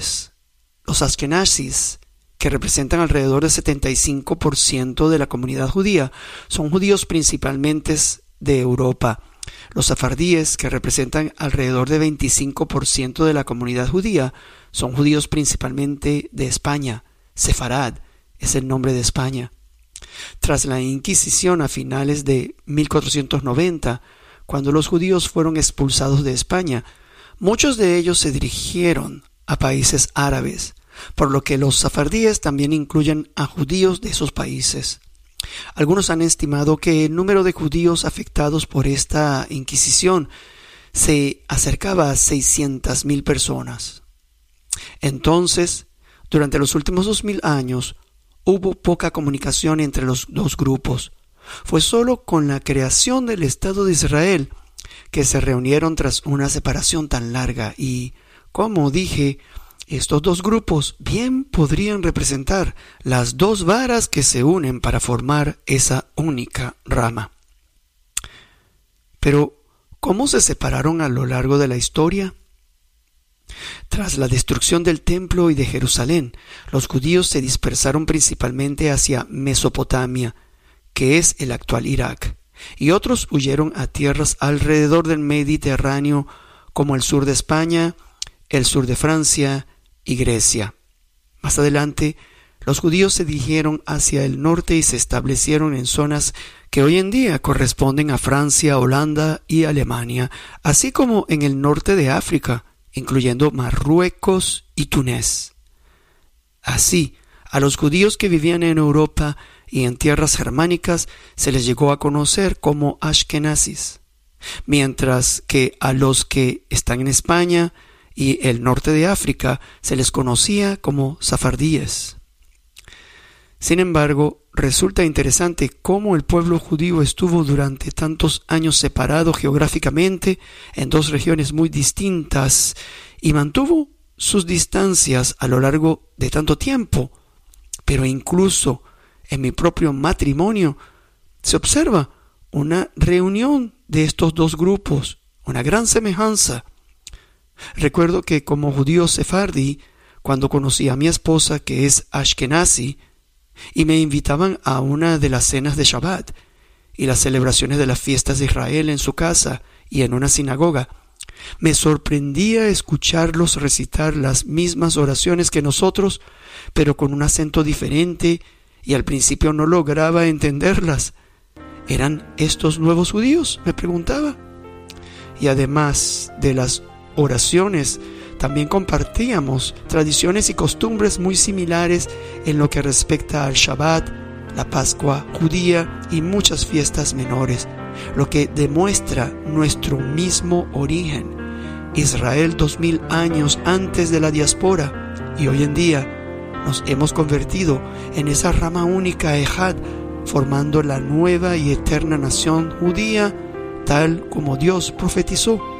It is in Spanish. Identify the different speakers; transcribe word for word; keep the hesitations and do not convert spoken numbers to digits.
Speaker 1: sefardíes, los ashkenazis, que representan alrededor del setenta y cinco por ciento de la comunidad judía, son judíos principalmente de Europa. Los sefardíes, que representan alrededor del veinticinco por ciento de la comunidad judía, son judíos principalmente de España. Sefarad es el nombre de España. Tras la Inquisición a finales de mil cuatrocientos noventa, cuando los judíos fueron expulsados de España, muchos de ellos se dirigieron a países árabes, por lo que los sefardíes también incluyen a judíos de esos países. Algunos han estimado que el número de judíos afectados por esta Inquisición se acercaba a seiscientas mil personas. Entonces, durante los últimos dos mil años, hubo poca comunicación entre los dos grupos. Fue solo con la creación del Estado de Israel que se reunieron tras una separación tan larga y, como dije, estos dos grupos bien podrían representar las dos varas que se unen para formar esa única rama. Pero, ¿cómo se separaron a lo largo de la historia? Tras la destrucción del templo y de Jerusalén, los judíos se dispersaron principalmente hacia Mesopotamia, que es el actual Irak, y otros huyeron a tierras alrededor del Mediterráneo, como el sur de España, el sur de Francia y Grecia. Más adelante, los judíos se dirigieron hacia el norte y se establecieron en zonas que hoy en día corresponden a Francia, Holanda y Alemania, así como en el norte de África, incluyendo Marruecos y Túnez. Así, a los judíos que vivían en Europa y en tierras germánicas se les llegó a conocer como ashkenazis, mientras que a los que están en España y el norte de África se les conocía como sefardíes. Sin embargo, resulta interesante cómo el pueblo judío estuvo durante tantos años separado geográficamente en dos regiones muy distintas y mantuvo sus distancias a lo largo de tanto tiempo. Pero incluso en mi propio matrimonio se observa una reunión de estos dos grupos, una gran semejanza. Recuerdo que como judío sefardí, cuando conocí a mi esposa que es ashkenazi, y me invitaban a una de las cenas de Shabbat y las celebraciones de las fiestas de Israel en su casa y en una sinagoga, me sorprendía escucharlos recitar las mismas oraciones que nosotros, pero con un acento diferente, y al principio no lograba entenderlas. ¿Eran estos nuevos judíos?, me preguntaba. Y además de las oraciones, también compartíamos tradiciones y costumbres muy similares en lo que respecta al Shabbat, la Pascua judía y muchas fiestas menores, lo que demuestra nuestro mismo origen. Israel dos mil años antes de la diáspora, y hoy en día nos hemos convertido en esa rama única Ejad, formando la nueva y eterna nación judía, tal como Dios profetizó.